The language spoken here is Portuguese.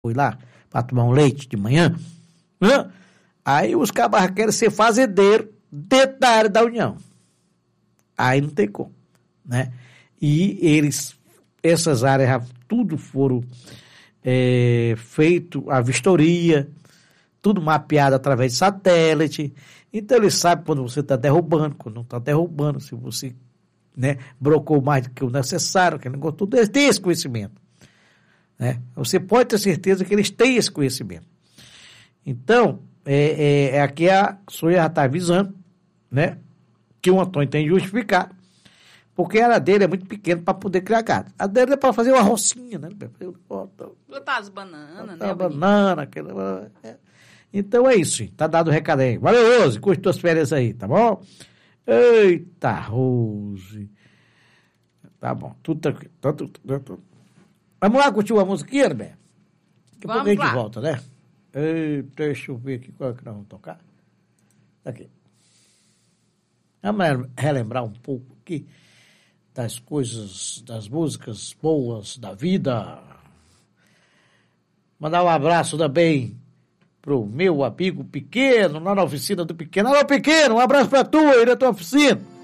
Fui lá para tomar um leite de manhã, né? Aí os cabas querem ser fazendeiro dentro da área da União. Aí não tem como, né? E essas áreas já tudo foram feito a vistoria, tudo mapeado através de satélite. Então ele sabe quando você está derrubando, quando não está derrubando, se você, né, brocou mais do que o necessário, que negócio, tudo, eles têm esse conhecimento. Né? Você pode ter certeza que eles têm esse conhecimento. Então, aqui a Sônia já está avisando, né, que o Antônio tem que justificar, porque a área dele é muito pequena para poder criar gado. A dele é para fazer uma rocinha, né? Botar as bananas, né? Banana, Então é isso, tá dado o recado aí. Valeu, Rose, curte tuas férias aí, tá bom? Eita, Rose. Tá bom, tudo tranquilo. Tudo. Vamos lá curtir uma musiquinha, Beto? Daqui a pouco a gente volta, né? Deixa eu ver aqui qual é que nós vamos tocar. Aqui. Vamos relembrar um pouco aqui das coisas, das músicas boas da vida. Mandar um abraço também pro meu amigo Pequeno, lá na oficina do Pequeno. Alô, Pequeno, um abraço pra tu aí na tua oficina.